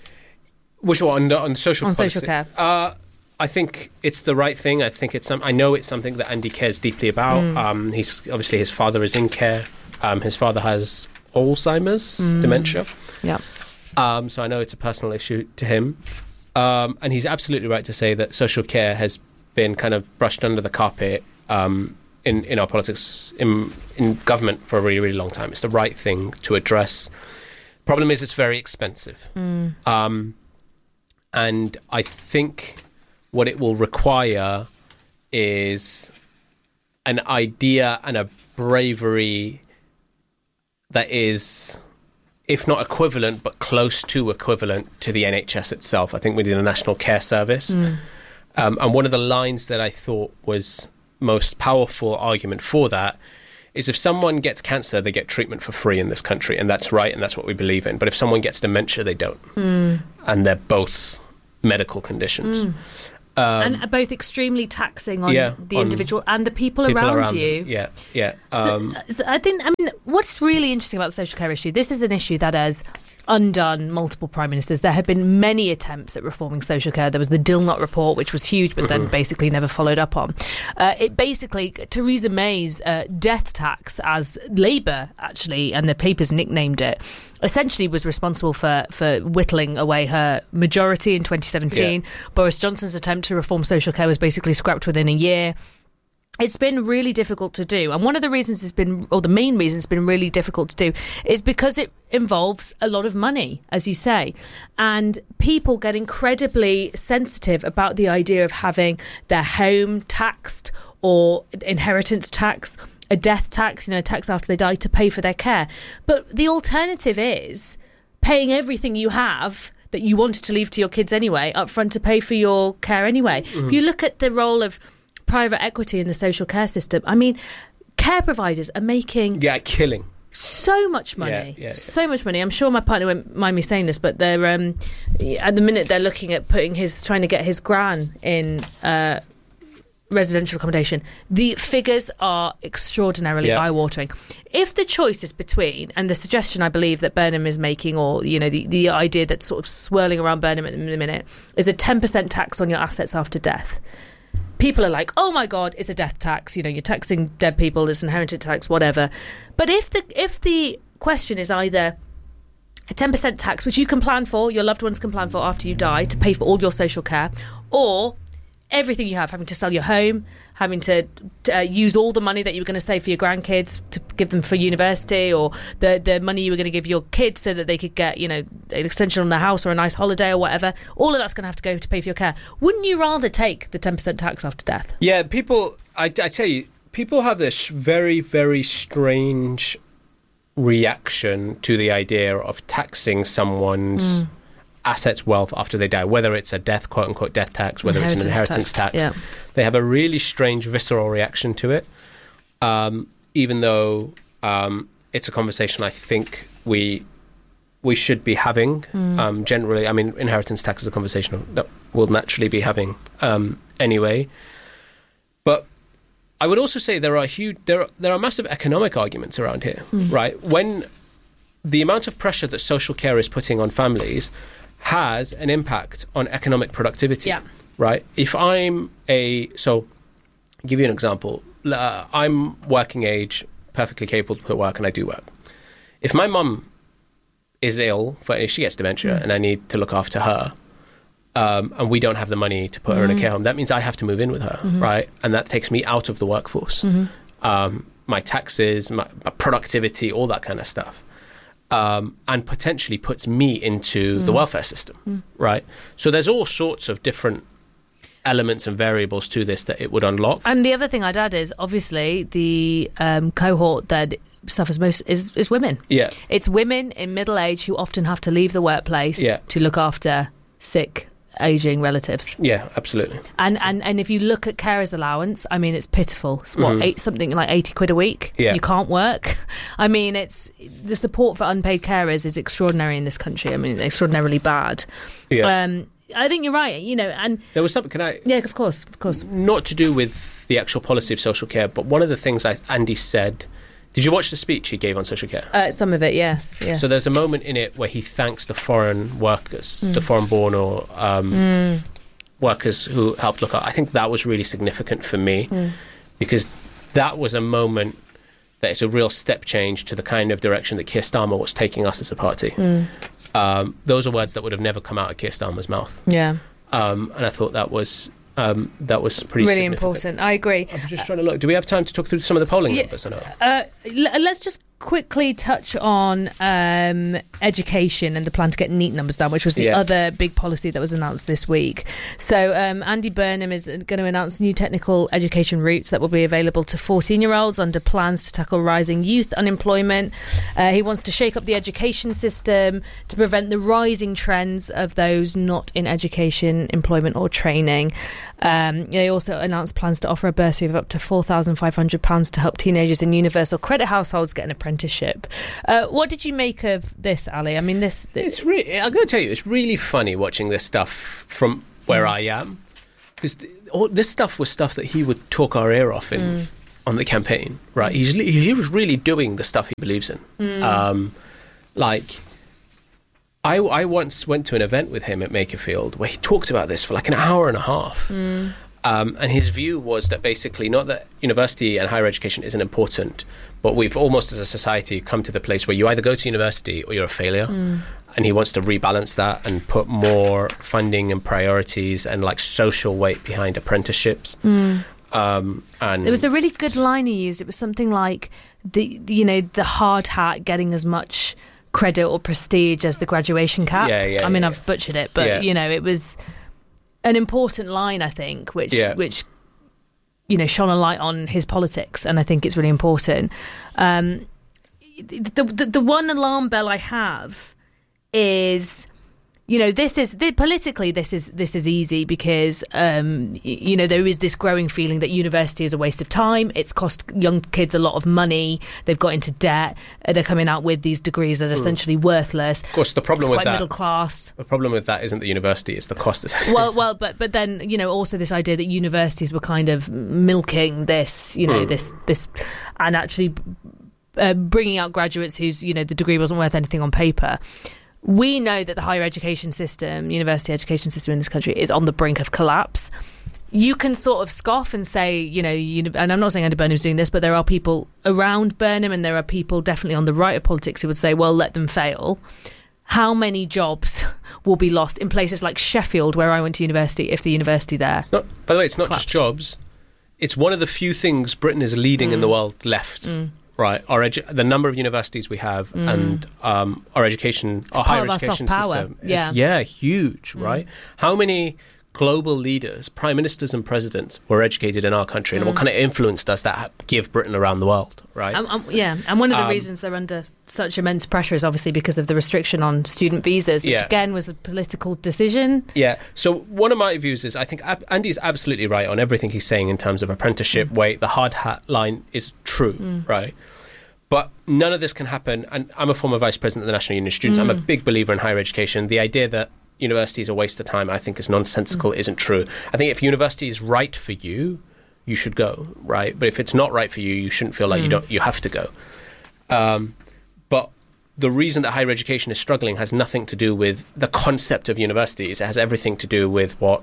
Which one? On, on social On policy? social care. Uh, I think it's the right thing. I think it's some, I know it's something that Andy cares deeply about. Mm. Um, he's obviously his father is in care. Um, his father has Alzheimer's Mm. dementia. Yeah. Um, so I know it's a personal issue to him. Um, and he's absolutely right to say that social care has been kind of brushed under the carpet um, in, in our politics, in, in government for a really, really long time. It's the right thing to address. Problem is, it's very expensive. Mm. Um, and I think what it will require is an idea and a bravery that is, if not equivalent, but close to equivalent to the N H S itself. I think we need a national care service. Mm. Um, and one of the lines that I thought was most powerful argument for that is if someone gets cancer, they get treatment for free in this country, and that's right, and that's what we believe in. But if someone gets dementia, they don't. Mm. And they're both medical conditions. Mm. Um, and are both extremely taxing on yeah, the on individual and the people, people around, around you. them. Yeah, yeah. So- Um, so I think, I mean, what's really interesting about the social care issue, this is an issue that has undone multiple prime ministers. There have been many attempts at reforming social care. There was the Dilnot report, which was huge, but then Mhm. basically never followed up on. Uh, it basically, Theresa May's uh, death tax, as Labour actually, and the papers nicknamed it, essentially was responsible for, for whittling away her majority in twenty seventeen. Yeah. Boris Johnson's attempt to reform social care was basically scrapped within a year. It's been really difficult to do. And one of the reasons it's been, or the main reason it's been really difficult to do, is because it involves a lot of money, as you say. And people get incredibly sensitive about the idea of having their home taxed or inheritance tax, a death tax, you know, a tax after they die to pay for their care. But the alternative is paying everything you have that you wanted to leave to your kids anyway up front to pay for your care anyway. Mm. If you look at the role of private equity in the social care system, I mean, care providers are making yeah, killing. so much money, Yeah, yeah, so much money. I'm sure my partner won't mind me saying this, but they're um, at the minute they're looking at putting his, trying to get his gran in uh, residential accommodation. The figures are extraordinarily Yeah. eye-watering. If the choice is between, and the suggestion I believe that Burnham is making, or you know, the, the idea that's sort of swirling around Burnham at the minute, is a ten percent tax on your assets after death. People are like, oh my God, it's a death tax. You know, you're taxing dead people, it's inheritance tax, whatever. But if the if the question is either a ten percent tax, which you can plan for, your loved ones can plan for after you die to pay for all your social care, or everything you have, having to sell your home, having to uh, use all the money that you were going to save for your grandkids to give them for university, or the the money you were going to give your kids so that they could get, you know, an extension on their house or a nice holiday or whatever, all of that's going to have to go to pay for your care. Wouldn't you rather take the ten percent tax after death? Yeah, people, I, I tell you, people have this very, very strange reaction to the idea of taxing someone's Mm. assets, wealth after they die, whether it's a death, quote unquote, death tax, whether it's an Inheritance inheritance tax. tax, yeah. They have a really strange, visceral reaction to it, um, even though um, it's a conversation I think we we should be having. Mm. Um, generally, I mean, inheritance tax is a conversation that we'll naturally be having um, anyway. But I would also say there are huge, there are, there are massive economic arguments around here, Mm. right? When the amount of pressure that social care is putting on families has an impact on economic productivity, Yeah. right? If I'm a, so I'll give you an example. Uh, I'm working age, perfectly capable to put work, and I do work. If my mum is ill, for, if she gets dementia, Mm. and I need to look after her, um, and we don't have the money to put her in a Mhm. care home, that means I have to move in with her, Mhm. right? And that takes me out of the workforce. Mhm. Um, my taxes, my, my productivity, all that kind of stuff. Um, and potentially puts me into the Mm. welfare system, Mm. right? So there's all sorts of different elements and variables to this that it would unlock. And the other thing I'd add is obviously the um, cohort that suffers most is, is women. Yeah. It's women in middle age who often have to leave the workplace Yeah. to look after sick, ageing relatives. Yeah, absolutely. And, and and if you look at carers allowance, I mean, it's pitiful. It's what, Mhm. eight, something like eighty quid a week? Yeah. You can't work. I mean, it's the support for unpaid carers is extraordinary in this country. I mean, extraordinarily bad. Yeah. Um, I think you're right, you know, and... There was something, can I... Yeah, of course, of course. Not to do with the actual policy of social care, but one of the things I, Andy said... Did you watch the speech he gave on social care? Uh, some of it, yes, yes. So there's a moment in it where he thanks the foreign workers, Mm. the foreign-born or um, Mm. workers who helped look out. I think that was really significant for me Mm. because that was a moment that is a real step change to the kind of direction that Keir Starmer was taking us as a party. Mm. Um, those are words that would have never come out of Keir Starmer's mouth. Yeah. Um, and I thought that was um, that was pretty Really significant. important. I agree. I'm just trying to look. Do we have time to talk through some of the polling Yeah. numbers? I know. Uh, l- let's just quickly touch on um, education and the plan to get NEET numbers down, which was the Yeah. other big policy that was announced this week. So um, Andy Burnham is going to announce new technical education routes that will be available to fourteen-year-olds under plans to tackle rising youth unemployment. Uh, he wants to shake up the education system to prevent the rising trends of those not in education, employment or training. Um, they also announced plans to offer a bursary of up to four thousand five hundred pounds to help teenagers in universal credit households get an apprenticeship. Uh, what did you make of this, Ali? I mean, this... It's really, I'm going to tell you, it's really funny watching this stuff from where mm. I am. Because th- all this stuff was stuff that he would talk our ear off in mm. on the campaign, right? He's, he was really doing the stuff he believes in. Mm. Um, like, I, I once went to an event with him at Makerfield where he talked about this for like an hour and a half. Mm. Um, and his view was that basically not that university and higher education isn't important, but we've almost as a society come to the place where you either go to university or you're a failure. Mm. And he wants to rebalance that and put more funding and priorities and like social weight behind apprenticeships. Mm. Um, and there was a really good line he used. It was something like the, the you know the hard hat getting as much credit or prestige as the graduation cap. Yeah, yeah. I mean, yeah. I've butchered it, but yeah. you know, it was an important line, I think, which yeah. which you know shone a light on his politics, and I think it's really important. Um, the, the the one alarm bell I have is, you know, this is the, politically this is this is easy because um, y- you know there is this growing feeling that university is a waste of time. It's cost young kids a lot of money. They've got into debt. Uh, they're coming out with these degrees that are mm. essentially worthless. Of course, the problem it's with quite that middle class. The problem with that isn't the university; it's the cost associated. Well, well, but but then you know also this idea that universities were kind of milking this, you know, mm. this this, and actually uh, bringing out graduates whose you know the degree wasn't worth anything on paper. We know that the higher education system, university education system in this country is on the brink of collapse. You can sort of scoff and say, you know, uni- and I'm not saying Andy Burnham's doing this, but there are people around Burnham and there are people definitely on the right of politics who would say, well, let them fail. How many jobs will be lost in places like Sheffield, where I went to university, if the university there... It's not, by the way, it's not collapsed. just jobs. It's one of the few things Britain is leading mm. in the world left. Mm. Right, our edu- the number of universities we have Mm. and um, our education, It's our part higher of our education soft power. system, Yeah. is yeah, huge, Mm. right? How many global leaders, prime ministers and presidents were educated in our country, and Mm. what kind of influence does that ha- give Britain around the world, right? Um, um, yeah, and one of the Um, reasons they're under such immense pressure is obviously because of the restriction on student visas, which Yeah. again was a political decision. Yeah, so one of my views is I think Ab- Andy's absolutely right on everything he's saying in terms of apprenticeship weight. The hard hat line is true, Mm. right? But none of this can happen, and I'm a former vice president of the National Union of Students. I'm a Mm. big believer in higher education. The idea that university is a waste of time, I think, is nonsensical, Mm. isn't true. I think if university is right for you, you should go, right? But if it's not right for you, you shouldn't feel like you Mm. don't. You have to go. Um, but the reason that higher education is struggling has nothing to do with the concept of universities. It has everything to do with what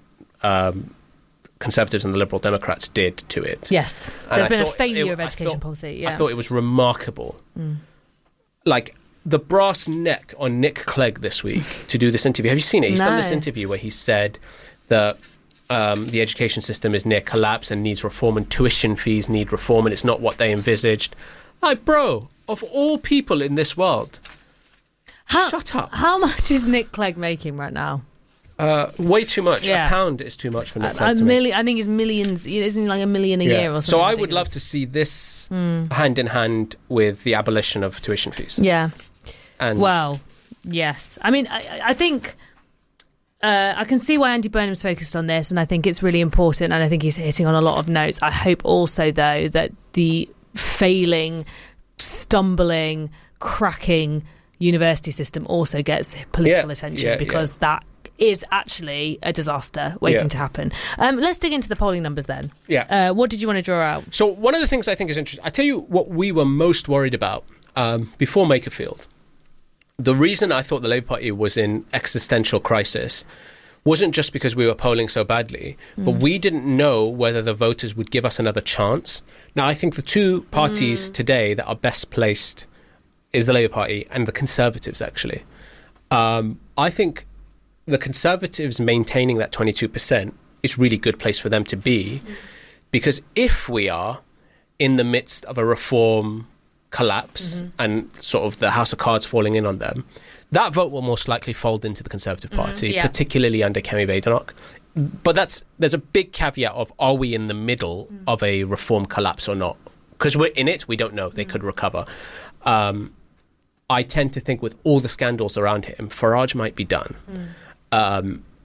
um, Conservatives and the Liberal Democrats did to it. Yes, And there's I been a thought failure it- of I education thought- policy. Yeah, I thought it was remarkable. Mm. Like the brass neck on Nick Clegg this week to do this interview. Have you seen it? He's done this No. interview where he said that um, the education system is near collapse and needs reform, and tuition fees need reform, and it's not what they envisaged. Like, bro, of all people in this world, How, shut up. How much is Nick Clegg making right now? Uh, way too much. Yeah. A pound is too much for Nick A, Clegg a to make. million. I think it's millions. Isn't it like a million a Yeah. year or something? So I would ridiculous? love to see this Mm. hand in hand with the abolition of tuition fees. Yeah. And Well, yes. I mean, I, I think uh, I can see why Andy Burnham's focused on this, and I think it's really important, and I think he's hitting on a lot of notes. I hope also, though, that the failing, stumbling, cracking university system also gets political Yeah, attention, yeah, because yeah. that is actually a disaster waiting Yeah. to happen. Um, let's dig into the polling numbers then. Yeah. Uh, what did you want to draw out? So one of the things I think is interesting, I tell you what we were most worried about um, before Makerfield. The reason I thought the Labour Party was in existential crisis wasn't just because we were polling so badly, but Mm. we didn't know whether the voters would give us another chance. Now, I think the two parties Mm. today that are best placed is the Labour Party and the Conservatives, actually. Um, I think the Conservatives maintaining that twenty-two percent is a really good place for them to be, because if we are in the midst of a reform collapse Mm-hmm. and sort of the House of Cards falling in on them, that vote will most likely fold into the Conservative Mhm, Party, yeah. particularly under Kemi Badenoch. But that's there's a big caveat of, are we in the middle Mm. of a reform collapse or not? Because we're in it, we don't know. They could recover. Um, I tend to think with all the scandals around him, Farage might be done. Mm. Um,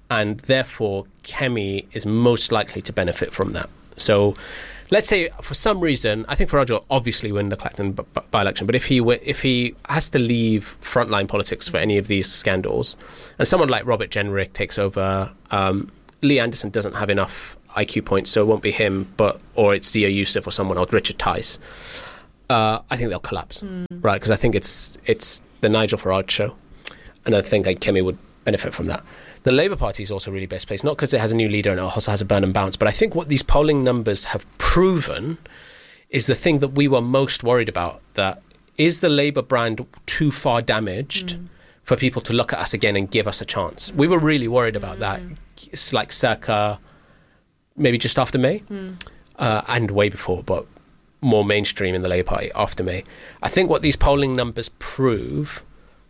and therefore Kemi is most likely to benefit from that. So let's say for some reason, I think Farage will obviously win the Clacton b- b- by-election, but if he w- if he has to leave frontline politics for any of these scandals, and someone like Robert Jenrick takes over, um, Lee Anderson doesn't have enough I Q points, so it won't be him, but or it's Zia Youssef or someone else, Richard Tice. Uh, I think they'll collapse, mm. right? Because I think it's it's the Nigel Farage show, and I think like, Kemi would benefit from that. The Labour Party is also really best placed, not because it has a new leader and it also has a burn and bounce, but I think what these polling numbers have proven is the thing that we were most worried about, that is the Labour brand too far damaged mm. for people to look at us again and give us a chance? We were really worried about mm. that. It's like circa maybe just after May mm. uh, and way before, but more mainstream in the Labour Party after May. I think what these polling numbers prove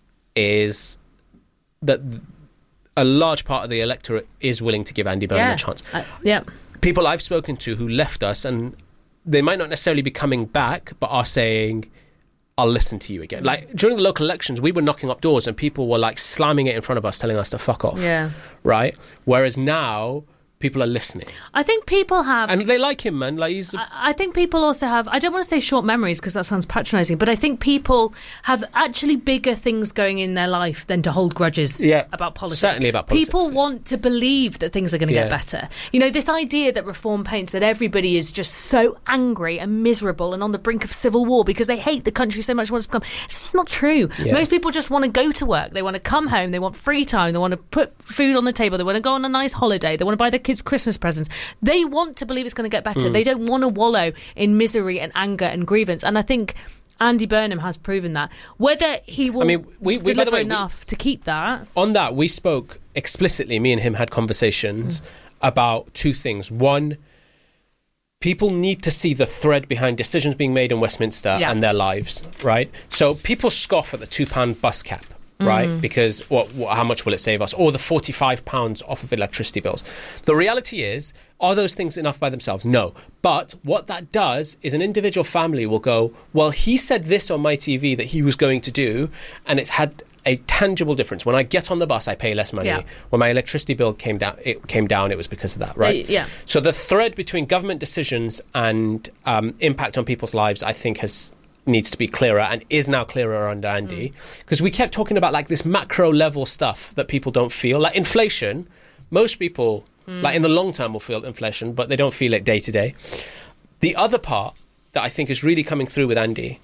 is that th- a large part of the electorate is willing to give Andy Burnham yeah. a chance. Uh, yeah. People I've spoken to who left us, and they might not necessarily be coming back, but are saying, I'll listen to you again. Like, during the local elections, we were knocking up doors and people were, like, slamming it in front of us, telling us to fuck off. Yeah. Right? Whereas now, people are listening. I think people have... And they like him, man. Like he's. A- I, I think people also have... I don't want to say short memories because that sounds patronising, but I think people have actually bigger things going in their life than to hold grudges yeah, about politics. Certainly about politics. People want to believe that things are going to Yeah. get better. You know, this idea that Reform paints that everybody is just so angry and miserable and on the brink of civil war because they hate the country so much, want to become... It's just not true. Yeah. Most people just want to go to work. They want to come home. They want free time. They want to put food on the table. They want to go on a nice holiday. They want to buy their kids Christmas presents. They want to believe it's going to get better. Mm. They don't want to wallow in misery and anger and grievance. And I think Andy Burnham has proven that. Whether he will I mean, we, we, by deliver the way, enough we, to keep that. On that, we spoke explicitly, me and him had conversations Mm. about two things. One, people need to see the thread behind decisions being made in Westminster Yeah. and their lives, right? So people scoff at the two pound bus cap, right? Mm. Because what, what, how much will it save us? Or the forty-five pounds off of electricity bills. The reality is, are those things enough by themselves? No. But what that does is an individual family will go, well, he said this on my T V that he was going to do, and it's had a tangible difference. When I get on the bus, I pay less money. Yeah. When my electricity bill came down, it came down, it was because of that, right? Yeah. So the thread between government decisions and um, impact on people's lives, I think, has needs to be clearer and is now clearer under Andy. Because mm. we kept talking about like this macro level stuff that people don't feel. Like inflation, most people, mm. like in the long term will feel inflation, but they don't feel it day to day. The other part that I think is really coming through with Andy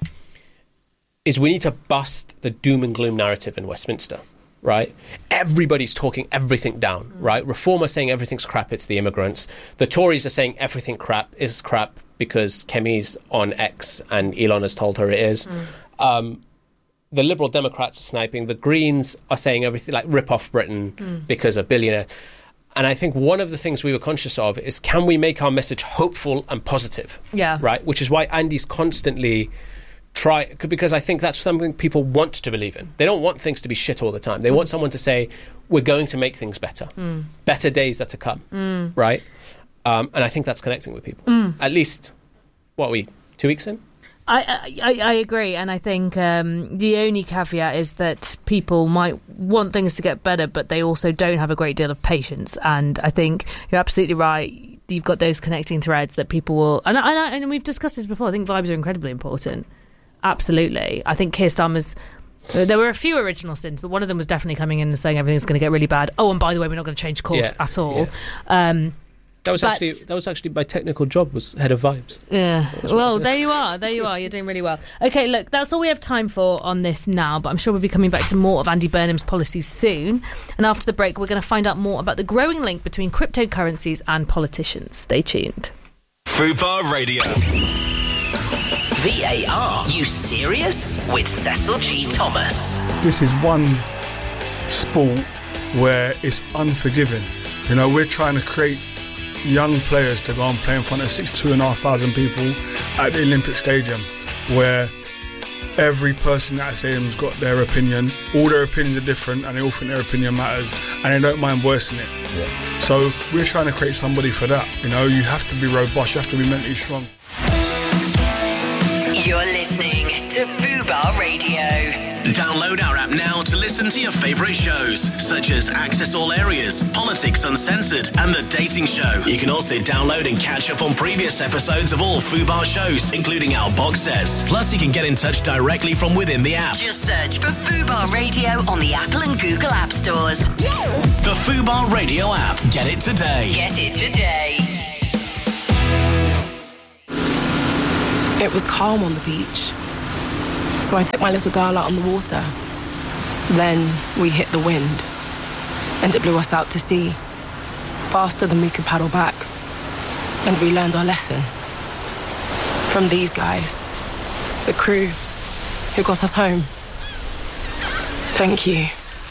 is we need to bust the doom and gloom narrative in Westminster, right? Everybody's talking everything down, mm. right? Reform are saying everything's crap, it's the immigrants. The Tories are saying everything crap is crap because Kemi's on X and Elon has told her it is. Mm. Um, the Liberal Democrats are sniping. The Greens are saying everything, like rip off Britain mm. because of billionaires. And I think one of the things we were conscious of is, can we make our message hopeful and positive? Yeah. Right? Which is why Andy's constantly try, because I think that's something people want to believe in. They don't want things to be shit all the time. They mm. want someone to say, we're going to make things better. Mm. Better days are to come. Mm. Right? Um, and I think that's connecting with people. Mm. At least, what are we, two weeks in? I, I, I agree, and I think um, the only caveat is that people might want things to get better, but they also don't have a great deal of patience. And I think you're absolutely right. You've got those connecting threads that people will... And, and, and we've discussed this before. I think vibes are incredibly important. Absolutely. I think Keir Starmer's... There were a few original sins, but one of them was definitely coming in and saying everything's going to get really bad. Oh, and by the way, we're not going to change course Yeah, at all. yeah. Um, That was But- actually that was actually my technical job, was head of vibes. Yeah. That's Well, what- there you are. There you are. You're doing really well. Okay, look, that's all we have time for on this now, but I'm sure we'll be coming back to more of Andy Burnham's policies soon. And after the break, we're going to find out more about the growing link between cryptocurrencies and politicians. Stay tuned. Fubar Radio. V A R, you serious? With Cecil G. Thomas. This is one sport where it's unforgiving. You know, we're trying to create young players to go and play in front of sixty-two and a half thousand people at the Olympic Stadium, where every person at that stadium's got their opinion. All their opinions are different, and they all think their opinion matters, and they don't mind voicing it. Yeah. So we're trying to create somebody for that. You know, you have to be robust, you have to be mentally strong. You're listening to Fubar Radio. Download our app now to listen to your favourite shows, such as Access All Areas, Politics Uncensored, and The Dating Show. You can also download and catch up on previous episodes of all Fubar shows, including our box sets. Plus, you can get in touch directly from within the app. Just search for Fubar Radio on the Apple and Google App Stores. The Fubar Radio app. Get it today. Get it today. It was calm on the beach, so I took my little girl out on the water. Then we hit the wind, and it blew us out to sea, faster than we could paddle back. And we learned our lesson from these guys, the crew who got us home. Thank you.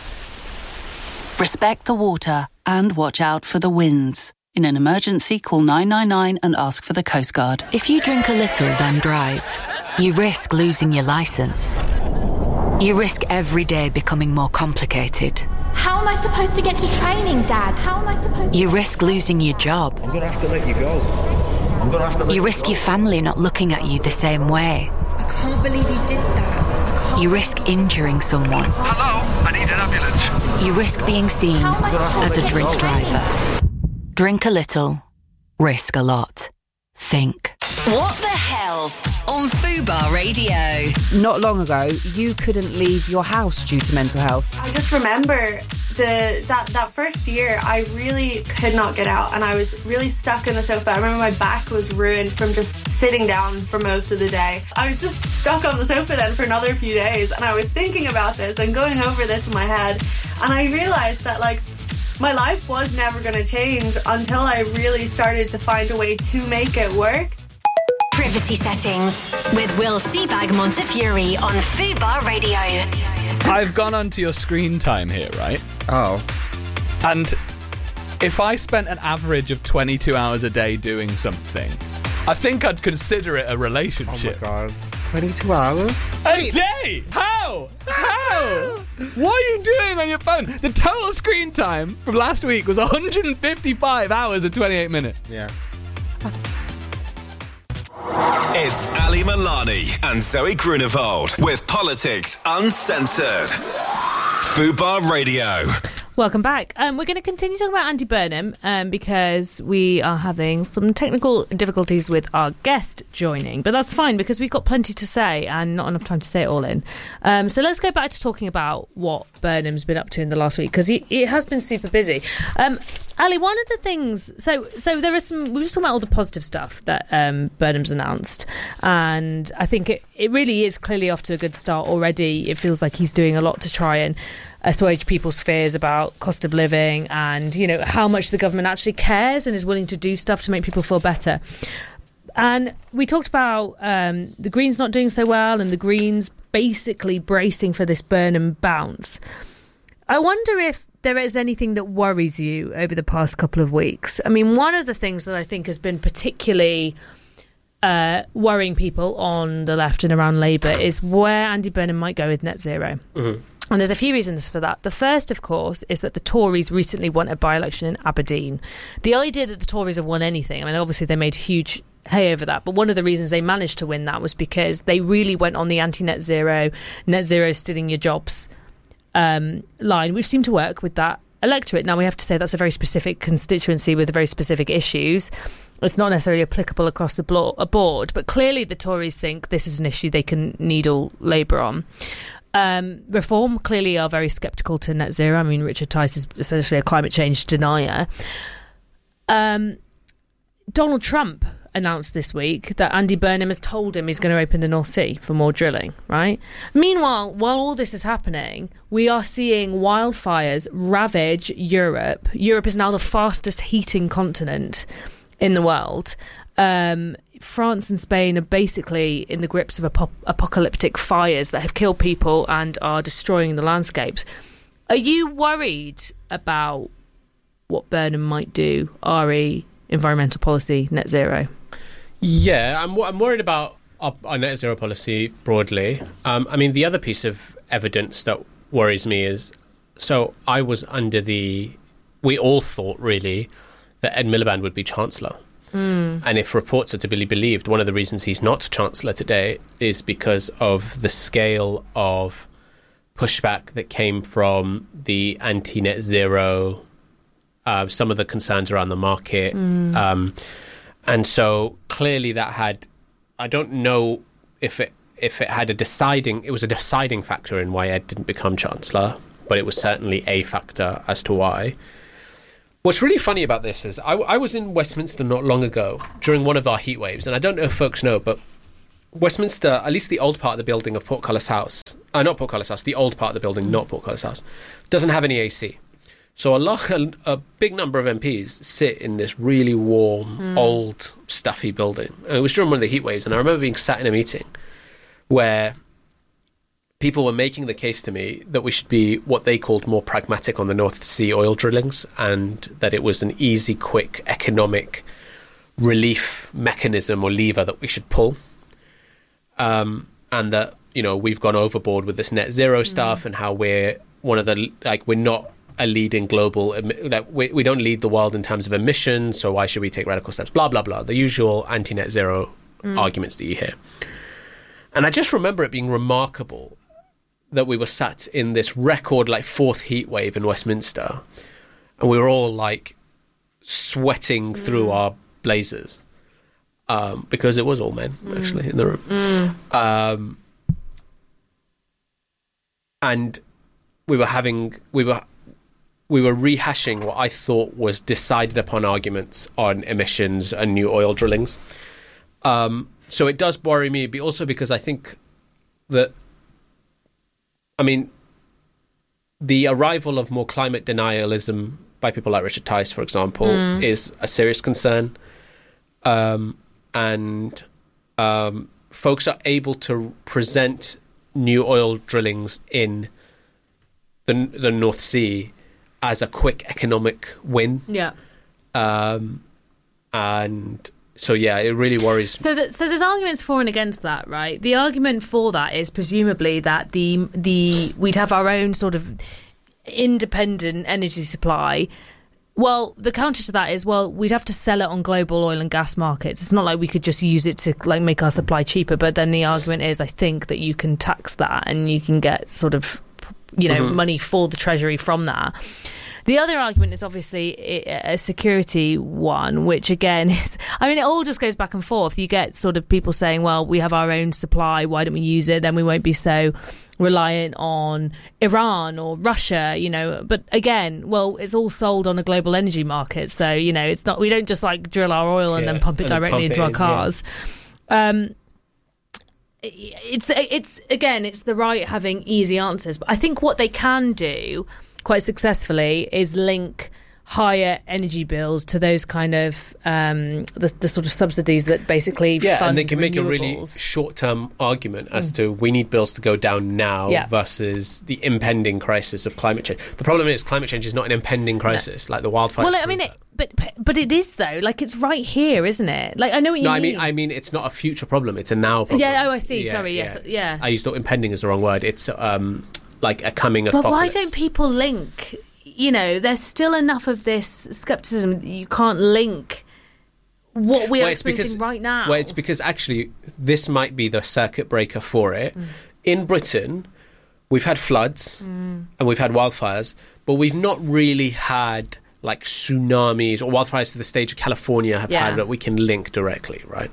Respect the water and watch out for the winds. In an emergency, call nine nine nine and ask for the Coast Guard. If you drink a little, then drive, you risk losing your licence. You risk every day becoming more complicated. How am I supposed to get to training, Dad? How am I supposed to... You risk losing your job. I'm going to have to let you go. I'm going to have to let You you risk go. your family not looking at you the same way. I can't believe you did that. You risk injuring someone. Hello, I need an ambulance. You risk being seen How am I supposed as to a get drink to training? driver. Drink a little, risk a lot. Think. What the Health on Fubar Radio. Not long ago, you couldn't leave your house due to mental health. I just remember the that, that first year, I really could not get out and I was really stuck in the sofa. I remember my back was ruined from just sitting down for most of the day. I was just stuck on the sofa then for another few days and I was thinking about this and going over this in my head and I realised that like my life was never going to change until I really started to find a way to make it work. Privacy settings with Will Seabag Montefiore on Fubar Radio. I've gone onto your screen time here, right? Oh. And if I spent an average of twenty-two hours a day doing something, I think I'd consider it a relationship. Oh my God. twenty-two hours? A day? How? How? What are you doing on your phone? The total screen time from last week was one hundred fifty-five hours and twenty-eight minutes. Yeah. It's Ali Milani and Zoe Grunewald with Politics Uncensored. Fubar Radio. Welcome back. Um, we're going to continue talking about Andy Burnham um, because we are having some technical difficulties with our guest joining. But that's fine because we've got plenty to say and not enough time to say it all in. Um, so let's go back to talking about what Burnham's been up to in the last week because he, he has been super busy. Um, Ali, one of the things... So so there are some... We were just talking about all the positive stuff that um, Burnham's announced. And I think it, it really is clearly off to a good start already. It feels like he's doing a lot to try and assuage people's fears about cost of living and, you know, how much the government actually cares and is willing to do stuff to make people feel better. And we talked about um, the Greens not doing so well and the Greens basically bracing for this Burnham bounce. I wonder if there is anything that worries you over the past couple of weeks. I mean, one of the things that I think has been particularly uh, worrying people on the left and around Labour is where Andy Burnham might go with net zero. Mm-hmm. And there's a few reasons for that. The first, of course, is that the Tories recently won a by-election in Aberdeen. The idea that the Tories have won anything, I mean, obviously they made huge hay over that, but one of the reasons they managed to win that was because they really went on the anti-net zero, net zero stealing your jobs um, line, which seemed to work with that electorate. Now, we have to say that's a very specific constituency with very specific issues. It's not necessarily applicable across the board, but clearly the Tories think this is an issue they can needle Labour on. Um, Reform clearly are very sceptical to net zero. I mean, Richard Tice is essentially a climate change denier. Um, Donald Trump announced this week that Andy Burnham has told him he's going to open the North Sea for more drilling, right? Meanwhile, while all this is happening, we are seeing wildfires ravage Europe. Europe is now the fastest heating continent in the world. Um, France and Spain are basically in the grips of ap- apocalyptic fires that have killed people and are destroying the landscapes. Are you worried about what Burnham might do, R E, environmental policy, net zero? Yeah, I'm, I'm worried about our, our net zero policy broadly. Um, I mean, the other piece of evidence that worries me is, so I was under the, we all thought really that Ed Miliband would be Chancellor. Mm. And if reports are to be believed, one of the reasons he's not Chancellor today is because of the scale of pushback that came from the anti-net zero, uh, some of the concerns around the market. Mm. Um, and so clearly that had, I don't know if it if it had a deciding, it was a deciding factor in why Ed didn't become Chancellor, but it was certainly a factor as to why. What's really funny about this is I, I was in Westminster not long ago during one of our heat waves, and I don't know if folks know, but Westminster, at least the old part of the building of Portcullis House, uh, not Portcullis House, the old part of the building, not Portcullis House, doesn't have any A C. So a, lot, a, a big number of M Ps sit in this really warm, Mm. old, stuffy building. And it was during one of the heat waves, and I remember being sat in a meeting where people were making the case to me that we should be what they called more pragmatic on the North Sea oil drillings, and that it was an easy, quick, economic relief mechanism or lever that we should pull. Um, and that, you know, we've gone overboard with this net zero stuff, and how we're one of the, like, we're not a leading global, like, we, we don't lead the world in terms of emissions, so why should we take radical steps? Blah, blah, blah. The usual anti-net zero Mm. arguments that you hear. And I just remember it being remarkable that we were sat in this record, like, fourth heat wave in Westminster, and we were all, like, sweating through our blazers. Um, because it was all men, actually, in the room. Mm. Um, and we were having, we were, we were rehashing what I thought was decided upon arguments on emissions and new oil drillings. Um, so it does worry me, but also because I think that, I mean, the arrival of more climate denialism by people like Richard Tice, for example, Mm. is a serious concern. Um, and um, folks are able to present new oil drillings in the the North Sea as a quick economic win. Yeah. Um, and so, yeah, it really worries me. So, that, so there's arguments for and against that, right? The argument for that is presumably that the the we'd have our own sort of independent energy supply. Well, the counter to that is, well, we'd have to sell it on global oil and gas markets. It's not like we could just use it to, like, make our supply cheaper. But then the argument is, I think, that you can tax that and you can get sort of, you know, Mhm. money for the Treasury from that. The other argument is obviously a security one, which again is, I mean, it all just goes back and forth. You get sort of people saying, well, we have our own supply, why don't we use it? Then we won't be so reliant on Iran or Russia, you know. But again, well, it's all sold on a global energy market. So, you know, it's not, we don't just like drill our oil and Yeah, then pump it and then directly pump into it our in, cars. Um, it's, it's, again, it's the right having easy answers. But I think what they can do quite successfully is link higher energy bills to those kind of um, the, the sort of subsidies that basically Yeah, fund and they can make a really renewables. short-term argument as Mm. to we need bills to go down now Yeah. versus the impending crisis of climate change. The problem is climate change is not an impending crisis like the wildfires. Well, I mean, it, but but it is though. Like, it's right here, isn't it? Like, I know what you no, mean. I mean, I mean, it's not a future problem; it's a now problem. Yeah. Oh, I see. Sorry. Yes. Yeah. I used impending as the wrong word. It's um, like a coming But apocalypse. why don't people link? You know, there's still enough of this skepticism that you can't link what we are Well, it's experiencing because- right now. Well, it's because actually this might be the circuit breaker for it. Mm. In Britain, we've had floods Mm. and we've had wildfires, but we've not really had like tsunamis or wildfires to the stage of California have Yeah. had that we can link directly, right?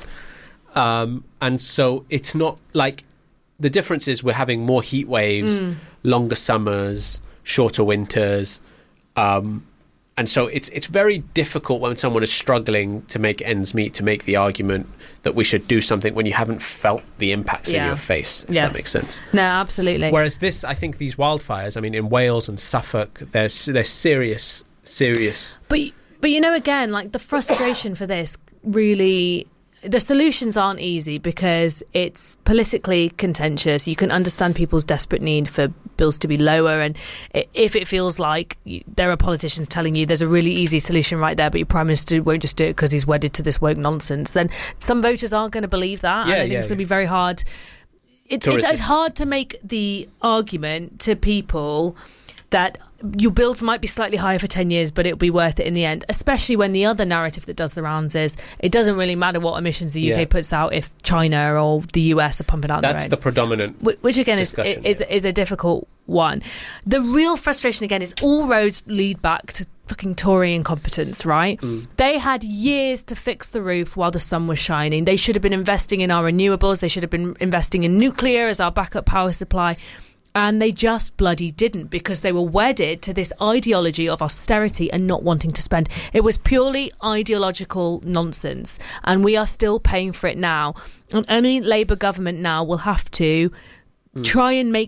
Um, and so it's not like the difference is we're having more heat waves, Mm. longer summers, shorter winters. Um, and so it's it's very difficult when someone is struggling to make ends meet to make the argument that we should do something when you haven't felt the impacts in Yeah. your face, if Yes. that makes sense. No, absolutely. Whereas this, I think these wildfires, I mean, in Wales and Suffolk, they're, they're serious, serious. But but you know, again, like the frustration for this really, the solutions aren't easy because it's politically contentious. You can understand people's desperate need for bills to be lower, and i- if it feels like you, there are politicians telling you there's a really easy solution right there, but your prime minister won't just do it because he's wedded to this woke nonsense, then some voters aren't going to believe that, and Yeah, I think yeah, it's going to yeah. be very hard. It's, To it's, it's resist. hard to make the argument to people that your bills might be slightly higher for ten years, but it'll be worth it in the end, especially when the other narrative that does the rounds is it doesn't really matter what emissions the U K Yeah. puts out if China or the U S are pumping out That's their the own. predominant Wh- Which again is, discussion, is, is a difficult one. The real frustration again is all roads lead back to fucking Tory incompetence, right? Mm. They had years to fix the roof while the sun was shining. They should have been investing in our renewables. They should have been investing in nuclear as our backup power supply. And they just bloody didn't, because they were wedded to this ideology of austerity and not wanting to spend. It was purely ideological nonsense. And we are still paying for it now. And any Labour government now will have to Mm. try and make